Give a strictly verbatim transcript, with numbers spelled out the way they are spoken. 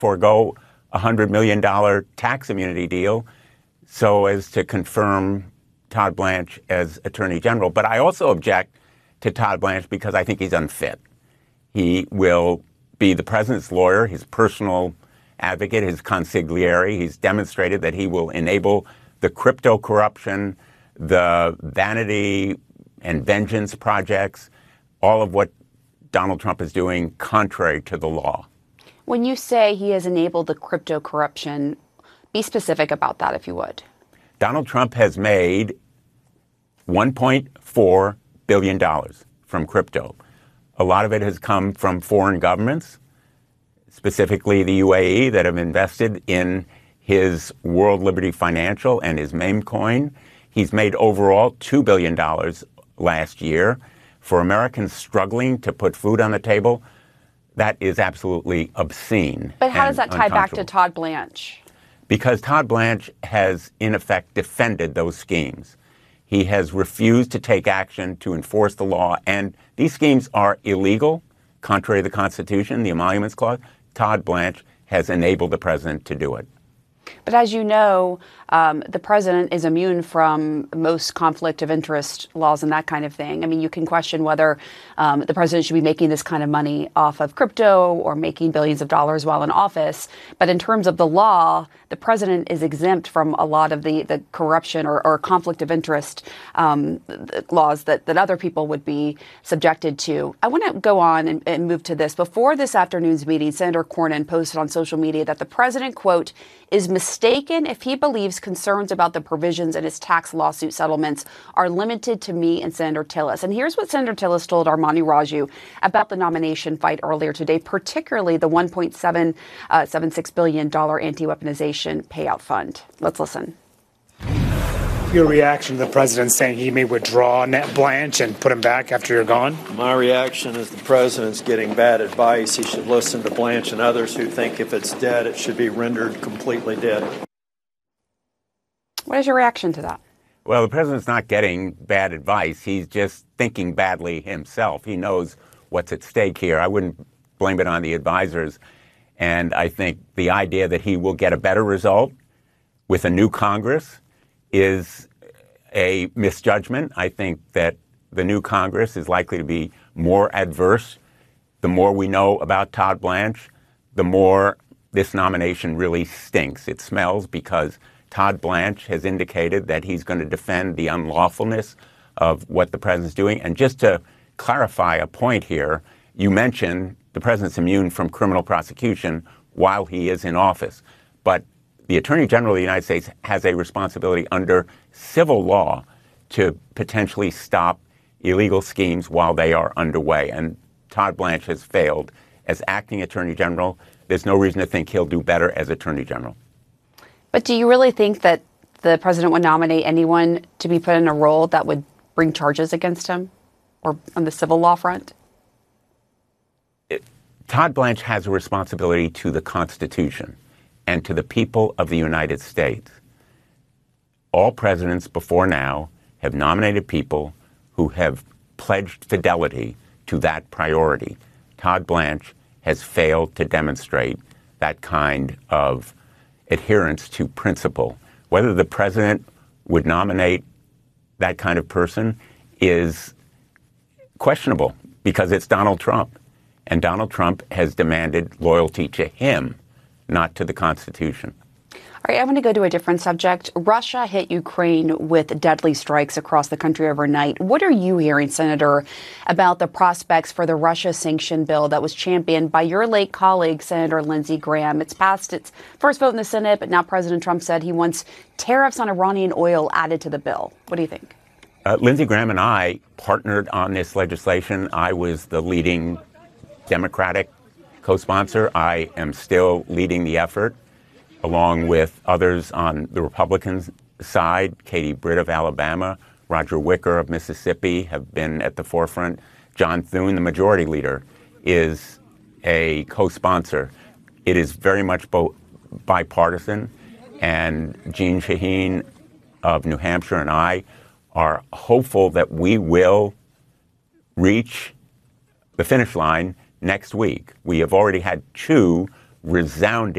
forego a one hundred million dollars tax immunity deal so as to confirm Todd Blanche as Attorney General. But I also object to Todd Blanche because I think he's unfit. He will be the president's lawyer, his personal advocate, his consigliere. He's demonstrated that he will enable the crypto corruption, the vanity and vengeance projects, all of what Donald Trump is doing contrary to the law. When you say he has enabled the crypto corruption, be specific about that, if you would. Donald Trump has made one point four billion dollars from crypto. A lot of it has come from foreign governments, specifically the U A E, that have invested in his World Liberty Financial and his meme coin. He's made overall two billion dollars last year. For Americans struggling to put food on the table, that is absolutely obscene. But how does that tie back to Todd Blanche? Because Todd Blanche has, in effect, defended those schemes. He has refused to take action to enforce the law, and these schemes are illegal, contrary to the Constitution, the Emoluments Clause. Todd Blanche has enabled the president to do it. But as you know, um, the president is immune from most conflict of interest laws and that kind of thing. I mean, you can question whether um, the president should be making this kind of money off of crypto or making billions of dollars while in office. But in terms of the law, the president is exempt from a lot of the, the corruption or, or conflict of interest um, laws that, that other people would be subjected to. I want to go on and, and move to this. Before this afternoon's meeting, Senator Cornyn posted on social media that the president, quote, is mistaken if he believes concerns about the provisions in his tax lawsuit settlements are limited to me and Senator Tillis. And here's what Senator Tillis told Armani Raju about the nomination fight earlier today, particularly the one point seven seven six billion dollars anti-weaponization payout fund. Let's listen. Your reaction to the president saying he may withdraw Ned Blanche and put him back after you're gone? My reaction is the president's getting bad advice. He should listen to Blanche and others who think if it's dead, it should be rendered completely dead. What is your reaction to that? Well, the president's not getting bad advice. He's just thinking badly himself. He knows what's at stake here. I wouldn't blame it on the advisors. And I think the idea that he will get a better result with a new Congress is a misjudgment. I think that the new Congress is likely to be more adverse. The more we know about Todd Blanche, the more this nomination really stinks. It smells because Todd Blanche has indicated that he's going to defend the unlawfulness of what the president's doing. And just to clarify a point here, you mentioned the president's immune from criminal prosecution while he is in office. But the Attorney General of the United States has a responsibility under civil law to potentially stop illegal schemes while they are underway. And Todd Blanche has failed as acting Attorney General. There's no reason to think he'll do better as Attorney General. But do you really think that the president would nominate anyone to be put in a role that would bring charges against him or on the civil law front? It, Todd Blanche has a responsibility to the Constitution and to the people of the United States. All presidents before now have nominated people who have pledged fidelity to that priority. Todd Blanche has failed to demonstrate that kind of adherence to principle. Whether the president would nominate that kind of person is questionable because it's Donald Trump. And Donald Trump has demanded loyalty to him, not to the Constitution. All right, I want to go to a different subject. Russia hit Ukraine with deadly strikes across the country overnight. What are you hearing, Senator, about the prospects for the Russia sanction bill that was championed by your late colleague, Senator Lindsey Graham? It's passed its first vote in the Senate, but now President Trump said he wants tariffs on Iranian oil added to the bill. What do you think? Uh, Lindsey Graham and I partnered on this legislation. I was the leading Democratic co-sponsor. I am still leading the effort, along with others on the Republican side. Katie Britt of Alabama, Roger Wicker of Mississippi have been at the forefront. John Thune, the majority leader, is a co-sponsor. It is very much both bipartisan, and Jeanne Shaheen of New Hampshire and I are hopeful that we will reach the finish line next week. We have already had two resounding